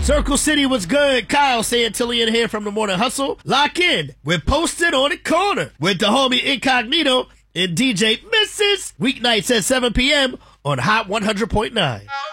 Circle City was good. Kyle Santillian here from the Morning Hustle. Lock in. We're posted on the corner with the homie Incognito and DJ Mrs. Weeknights at 7 p.m. on Hot 100.9.